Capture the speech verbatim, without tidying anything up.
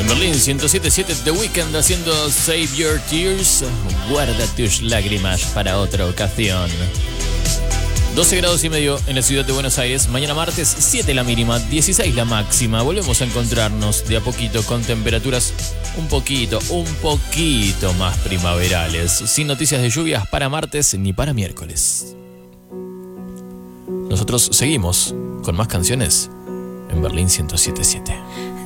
Berlín ciento siete punto siete, The Weeknd haciendo Save Your Tears. Guarda tus lágrimas para otra ocasión. doce grados y medio en la ciudad de Buenos Aires. Mañana martes, siete la mínima, dieciséis la máxima. Volvemos a encontrarnos de a poquito con temperaturas un poquito, un poquito más primaverales. Sin noticias de lluvias para martes ni para miércoles. Nosotros seguimos con más canciones en Berlín ciento siete punto siete.